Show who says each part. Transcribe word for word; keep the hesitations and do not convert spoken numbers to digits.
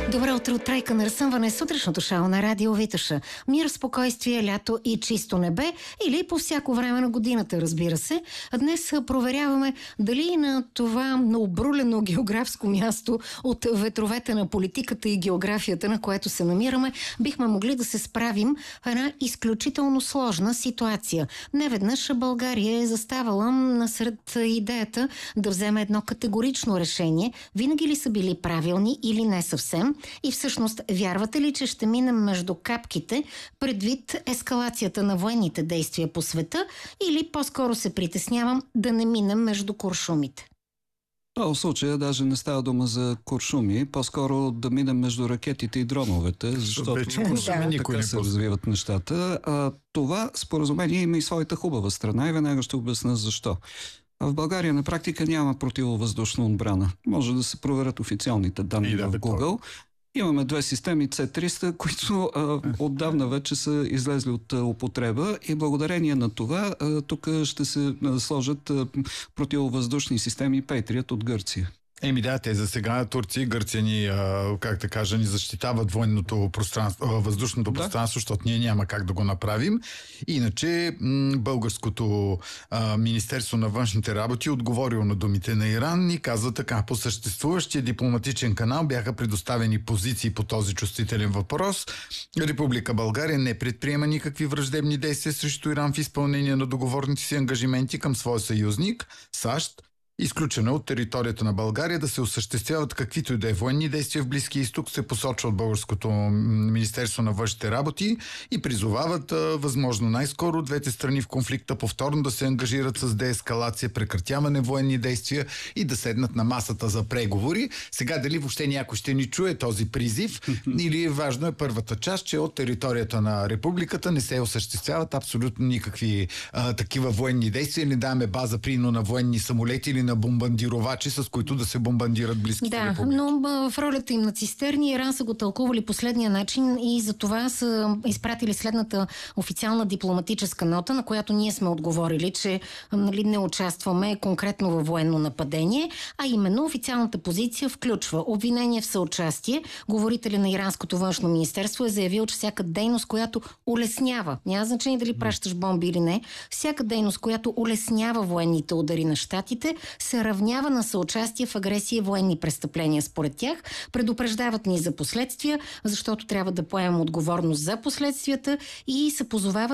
Speaker 1: Добро утро от Трайка на разсъмване, сутрешното шоу на Радио Витоша. Мир, спокойствие, лято и чисто небе или по всяко време на годината, разбира се. А днес проверяваме дали на това обрулено географско място от ветровете на политиката и географията, на което се намираме, бихме могли да се справим в една изключително сложна ситуация. Неведнъж България е заставала насред идеята да вземе едно категорично решение. Винаги ли са били правилни или не съвсем? И всъщност, вярвате ли, че ще минем между капките предвид ескалацията на военните действия по света, или по-скоро се притеснявам да не минем между куршумите?
Speaker 2: В случая даже не става дума за куршуми, по-скоро да минем между ракетите и дроновете, защото
Speaker 3: вече куршуми
Speaker 2: така се развиват нещата. А, това споразумение има и своята хубава страна и веднага ще обясня защо. В България на практика няма противовъздушна отбрана. Може да се проверят официалните данни
Speaker 3: да,
Speaker 2: в Google. Имаме две системи С триста, които а, отдавна вече са излезли от а, употреба и благодарение на това а, тук ще се а, сложат а, противовъздушни системи Patriot от Гърция.
Speaker 3: Еми да, те за сега Турция и Гърция ни, а, как да кажа, ни защитават военното пространство, а, въздушното
Speaker 2: да.
Speaker 3: пространство, защото ние няма как да го направим. Иначе м- българското а, Министерство на външните работи отговорило на думите на Иран и казва така: по съществуващия дипломатичен канал бяха предоставени позиции по този чувствителен въпрос. Република България не предприема никакви враждебни действия срещу Иран в изпълнение на договорните си ангажименти към своя съюзник САЩ. Изключено от територията на България да се осъществяват каквито и да е военни действия в Близкия изток, се посочва от Българското Министерство на външните работи и призовават а, възможно най-скоро двете страни в конфликта повторно да се ангажират с деескалация, прекратяване военни действия и да седнат на масата за преговори. Сега дали въобще някой ще ни чуе този призив или важно е първата част, че от територията на републиката не се осъществяват абсолютно никакви а, такива военни действия. Не даваме база прино на военни самолети или на бомбардировачи, с които да се бомбардират близките
Speaker 1: да,
Speaker 3: републики.
Speaker 1: но в ролята им на цистерни Иран са го тълкували последния начин и за това са изпратили следната официална дипломатическа нота, на която ние сме отговорили, че нали, не участваме конкретно във военно нападение, а именно официалната позиция включва обвинение в съучастие. Говорителя на Иранското външно министерство е заявил, че всяка дейност, която улеснява, няма значение дали пращаш бомби или не, всяка дейност, която улеснява военните удари на щатите, се равнява на съучастие в агресия и военни престъпления според тях. Предупреждават ни за последствия, защото трябва да поемем отговорност за последствията и се позовават